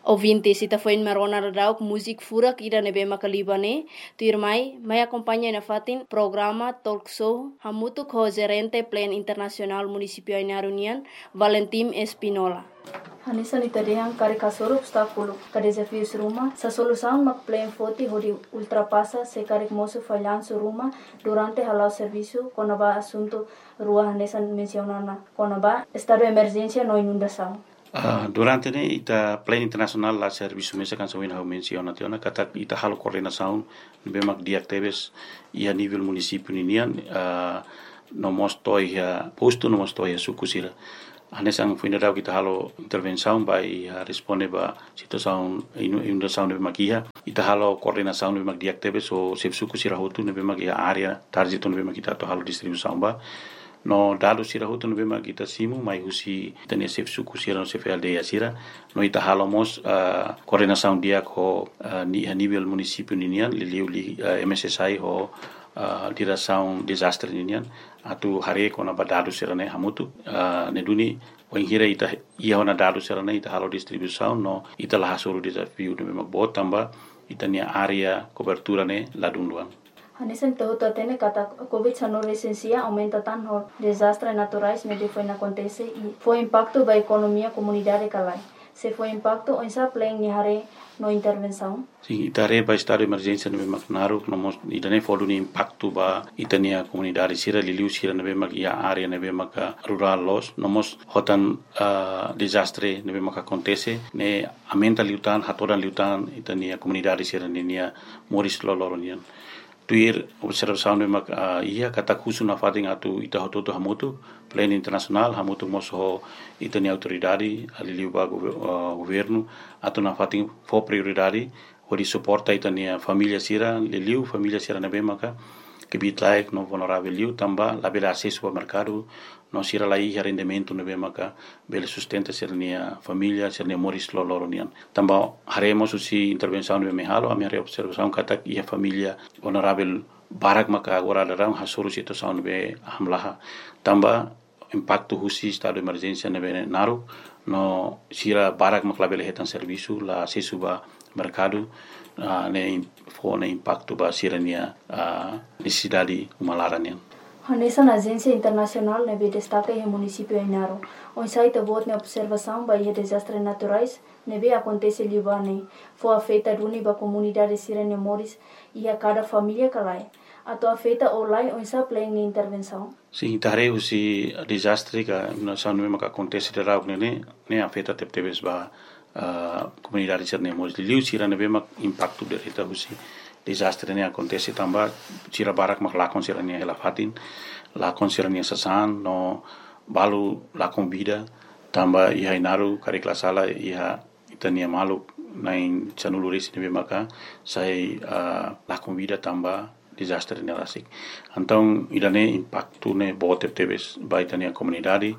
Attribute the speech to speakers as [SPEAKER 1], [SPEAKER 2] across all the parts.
[SPEAKER 1] Ouvintes, ita foi marona radau música furak ida nebe makalibane, tu irmai, mai acompanha na fatin programa talk show hamutu ko gerente plan internacional municipio Ainaro Union, Valentim Espinola. Hanisa ni tadehang kare kasoro obstáculo, ka desafios ruma, sa solução mak plan foti hodi ultrapassa se kare moço falhanço ruma durante halau serviço konaba assunto rua hanesa mencionana konaba estado de emergência no inundação.
[SPEAKER 2] Durante ne ita plan internacional la serviço mesa kan sawin hau menciona tiona kata ita halo coordenação bemak diactebes ia nível município ninian no mostoi ya posto no mostoi ya sukusira anesang fuinarau kita halo intervenção by responde ba situação inundação de makia ita halo coordenação de bemak diactebes o sep sukusira hotu ne bemak ya area target no bemak kita to halo distribuição ba no dado sira hotu no bema kita simu mai husi tania sef suku sira no sef aldeia sira no ita halomos coordenação dia ko ni a nível município ninian li MSSI ho direção desastre ninian atu hare ko na badado sira ne hamutu ne duni wengira ita ia na dado sira ne ita halo distribuição no ita la hasuru desafio no bema botamba ita nia area cobertura ne ladunduan.
[SPEAKER 1] Hanesen todo atene kata COVID-19 licencia aumenta tanto desastres naturais medio foi acontece e foi impacto da economia comunidade calai. Se foi impacto onsa plan ni hare no intervenção.
[SPEAKER 2] Sim, itare ba estado de emergência no Macnaro, no idane fodu ni impacto ba itania comunidade sira liliu sira no bemak ia area no bemak rural los, nomos hotan desastre no bemak acontece ne aumenta liutan hatoran liutan itania comunidade sira ninia moris loloronian. Tuir observação de mak ia kata kusu na fating atu ita hototo hamutu plan internacional hamutu moso itani autoridade aliliu ba governo atu na fating fo prioridade hori suporta itani família sira liliu família sira na bemaka que bitlaik no vulnerável liu tamba la bela acesso ao mercado no sira la ia rendimento no bemaka bela sustenta sernia família sernia moris loloronian tamba haremos usi intervenção no mehalo a minha observação kata ia família vulnerável barak maka agora darão hasuru situação no be hamlaha tamba impacto husi estado de emergência no be naru no sira barak makla bela hetan serviço la acesso ba mercado ne fone impacto ba sirania necessidade umalaranian.
[SPEAKER 1] Hanesa na agência internacional nebe destaca em município Ainaro. On site bot na observação ba desastres naturais nebe acontece libane. Foi afeta duni ba comunidade sirene moris e a cada família calai. Ato afeta online on sa plan ni intervenção.
[SPEAKER 2] Sim, tare usi desastre ka na sanu maka acontece de rau ne afeta teptebes ba comunidade sirene moris liu sira nebe mak impacto de reta usi desastre ne acontece tamba sira barak mak lakon sira ne helafatin lakon sira ne sasan no balu lakon vida tamba ia inaru kare klasala ia itania malu nain sanuluris nebe maka sai lakon vida tamba desastre ne rasik então idane impacto ne bote tebes baitania comunidade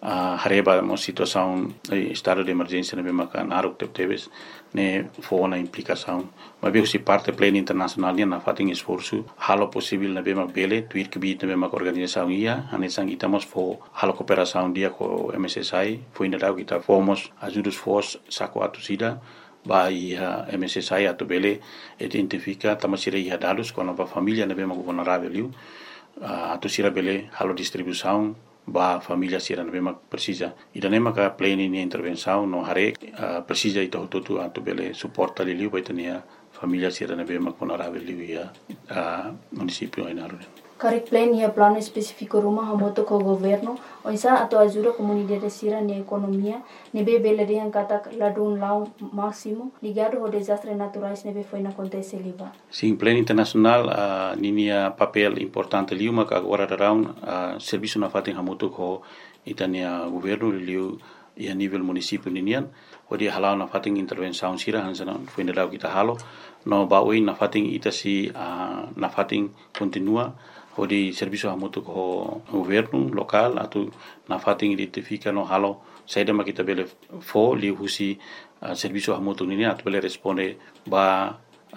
[SPEAKER 2] hareba uma situação estado de emergência nebe maka naruk tebes ne foi na implicação mas bem se parte plena internacional na fating esforço halo possível nebe mak bele tuir que bit nebe mak organização ia anesang itamos fo halo cooperação dia com MSSI foi ainda kita fomos ajudos fos saco atusida vai MSSI atu bele identifica tamasira ia dados com a família nebe mak vulnerável liu atusira bele halo distribuição ba família sira nebe mak precisa idane maka plena ni intervenção no hare precisa ito tutu atu bele suporta liu ba itania família sira nebe mak vulnerável liu ia município Ainaro.
[SPEAKER 1] Karik plan ia plano específico rumah hamoto ko governo onsa atau ajuda comunidade sira ni economia nebe bele yang kata ladun lau máximo ligado ao desastre naturais nebe foi na acontece liba.
[SPEAKER 2] Sim, plano internacional ninia papel importante liu mak agora darão serviço na fating hamoto ko itania governo liu ia nível município ninian odi halau na fating intervenção sira hansana foi na kita halo no baui na fating itasi na fating continua odi serviço hamoto ko governo local atu na fating identifica no halo saida makita bele fo li husi serviço hamoto nini atu bele responde ba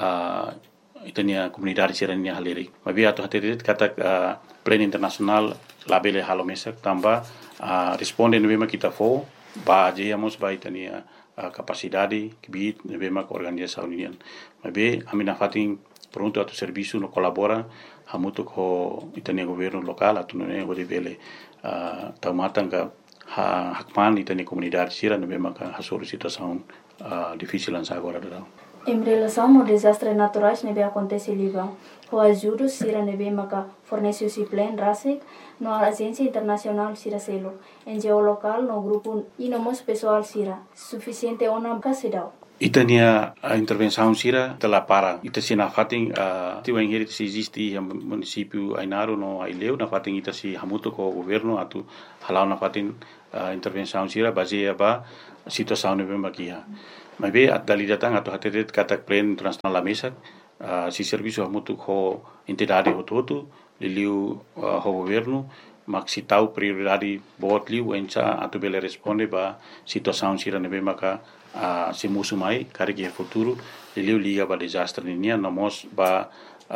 [SPEAKER 2] itania comunidade sirania haleri mabi atu haterit kata plan internacional labele halo mesak tamba responde no kita fo ba jeyamos ba itania capacidade kibit nebe mak organização union mabe amina fatin pronto atu serviço no colabora hamutu ko itania governo local atu ne gode vele taumatanga hakman itania comunidade sira nebe mak hasoro situação difícil agora da.
[SPEAKER 1] Em relação aos desastres naturais que acontecem em Líbano, o ajuda Sira nebe maka fornece o plan RASIC no agência internacional Sira Selo, NGO local no grupo e no mos pessoal Sira, suficiente ona casidao.
[SPEAKER 2] Itania a intervenção Sira telah para ita sina fating tiwa ingeri se existe município Ainaro no Aileu na fating ita si hamuto ko governo atu halau na fating intervenção Sira baseia ba situação nebe makia. Mas bem, a dali datang atau hati kata plan internasional la mesa, si serviço hamutu ho entidade hototo, liliu ho governo, mak si tahu prioridade bot liu enca atau bele responde ba situação sira nebe maka si musu mai kare ke futuro liliu liga ba desastre ninia nomos ba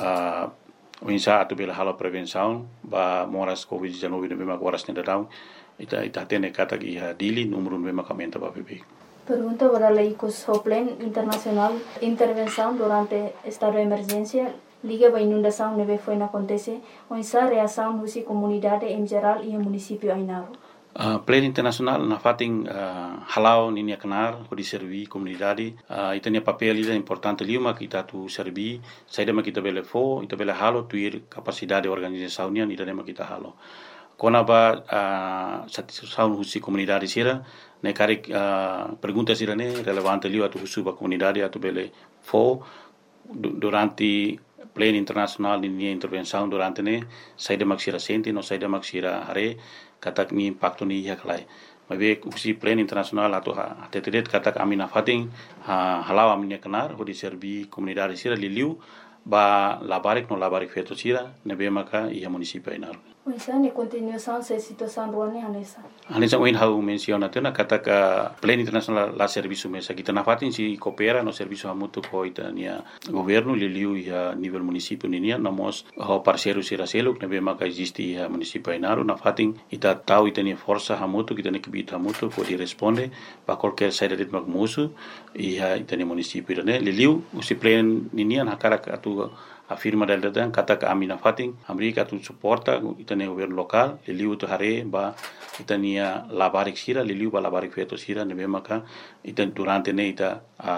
[SPEAKER 2] enca atau bele halo prevenção ba moras COVID-19 nebe maka waras nedadau ita tene kata ki dili número nebe maka menta ba bebe.
[SPEAKER 1] Pergunta para la ICOS Plan Internacional Intervenção durante estado de emergência liga a inundação neve foi na acontece onde a reação da comunidade em geral e o município Ainaro.
[SPEAKER 2] Plan Internacional na fating halau ninia kenar di servi comunidade itania papel ida importante liuma kita tu servi saida ma kita bele fo ita bele halo tuir capacidade organização nia ida ma kita halo kona ba satisfação husi comunidade sira ne karik pergunta sira ne relevante liu atu husu ba comunidade atu bele fo durante plan internacional ninia intervenção durante ne saida maksira senti no saida maksira hare katak ni impacto ni yaklai mabe usi plan internasional atau tetedet katak amina fating halau aminya kenar ho di servi comunidade sira liliu ba labarik no labarik feto sira nebe maka ia municipio Ainaro.
[SPEAKER 1] Oisa ne continuação se situação ruane hanesa.
[SPEAKER 2] Hanesa oin hau menciona tena katak plan internasional la serviço mesa kita na fating si coopera no serviço hamutu ko itania governo liliu ia nível municipio ninia namos ho parceiro sira seluk nebe maka existe ia municipio Ainaro na fating ita tau itania força hamutu kita ne kibit hamutu ko di responde ba qualquer saída de magmusu ia itania municipio ne liliu usi plan ninia hakarak atu afirma del datang kata ke amina fating Amerika tu suporta itania governo local liliu tu hare ba itania labarik sira liliu ba labarik feto sira nebe maka itan durante ne ita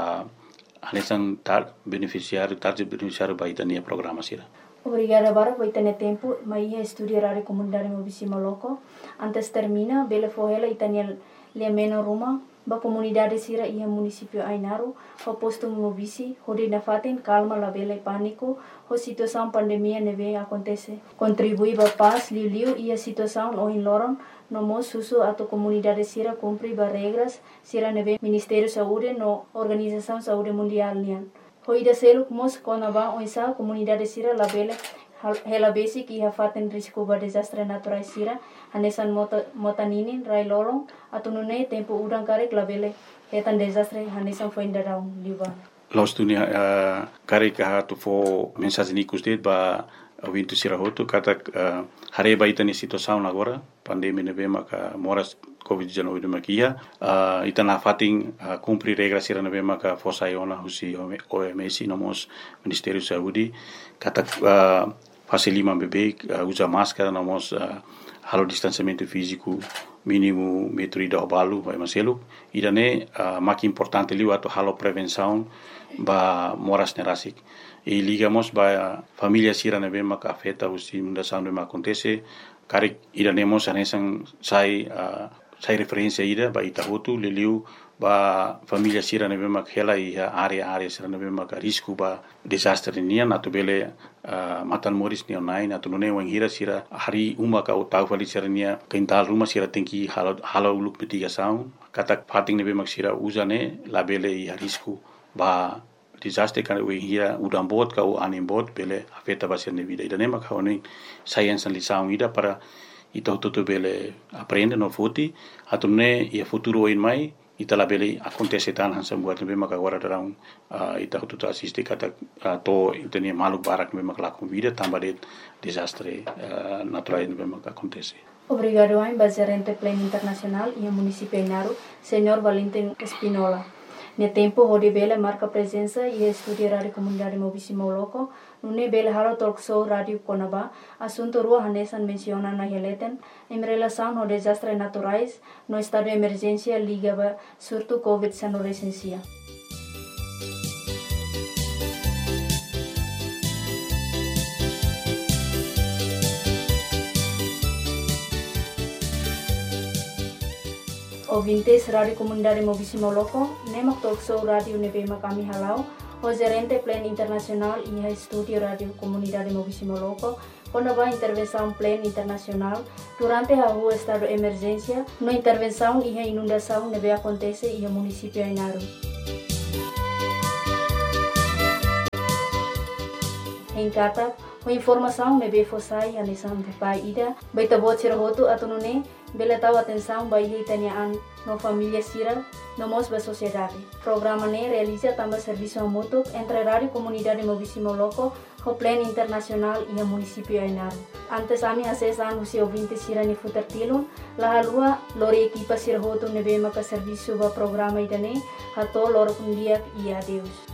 [SPEAKER 2] anesan beneficiário ba itania programa sira.
[SPEAKER 1] Obrigada para itania tempo mai estudar a comunidade mobisima loco antes termina bele fohela itania le meno ruma ba comunidade sira ia municipio Ainaro ho posto mobisi hodi na fatin calma la bele pânico ho situação pandemia neve acontece contribui ba paz liu ia situação o in loron no mos susu atau comunidade sira cumpri ba regras sira neve Ministério Saúde no Organização Saúde Mundial nian ho ida seluk mos konaba oisa comunidade sira la bele hela basic ia fatin risco ba desastre natural sira hanesan motaninin rai lolong atau nune tempo udang karek labele hetan desastre hanesan foi indarau Líbano.
[SPEAKER 2] Los dunia karek tu fo mensagem nikus det ba wintu sirahoto kata hare ba itani situação agora pandemia nebe maka moras COVID-19 makia itana fating cumprir regras sira nebe maka fosa iona husi OMS nomos Ministério Saúde kata facilima bebê usa máscara nomos halo distanciamento físico mínimo metro ida obalu vai maselu idane mak importante liu atau halo prevenção ba moras nerasik e ligamos ba família sira nebe maka afeta usi inundação nebe acontece karik idanemos anesan sai referência ida ba itahutu liliu ba família sira nebe mak hela ia area sira nebe mak risco ba desastre nian atau bele matan moris ni online atau nune wang hira sira hari uma ka utau fali sira nia kental rumah sira tingki halo uluk mitigação katak fating nebe mak sira uzane labele ia risco ba desastre kan we hira udam bot ka u anim bot bele afeta ba sira vida ida nema ka oni science lição ida para ito bele aprende no futi atau ne ia futuro in mai ita la bele acontece tan hansa buat nebe maka agora darang ita tutu assiste kata to itania maluk barak nebe maka lakum vida tambah de desastre natural nebe maka acontece.
[SPEAKER 1] Obrigado ao gerente Plan Internacional e ao município Inaru, Senhor Valentim Espinola. No tempo, onde Bela marca presença e estudia rádio comunidade Mobisimo Loco, no Bela Halo Talk Show Rádio Conaba, assunto rua Hanesan menciona na releten, em relação ao desastres naturais, no estado de emergência ligava surto Covid-19 recensia. Ouvintes Rádio Comunidade Mobisimo Loco, Nemak Talk Show Rádio Nebema kami halau, o gerente Plan Internacional e a estúdio Rádio Comunidade Mobisimo Loco, quando a intervenção Plan Internacional, durante a rua estado de emergência, no intervenção e a inundação neve acontece e o município Inaru. Em Kata, a informação neve fossai a nisan de pai ida, baita bot sirahoto atunune, bela tahu atenção bayi itaniaan no família sira, no mos ba sociedade. Programa ne realiza também serviço mútuo entre Rádio Comunidade Mobisimo Loco, o Plan Internacional e o município Inaru. Antes ami acesan usi ouvinte sira ni futertilun, la halua lori equipa sirahoto neve maka serviço ba programa idane, hato loro kundiak e adeus.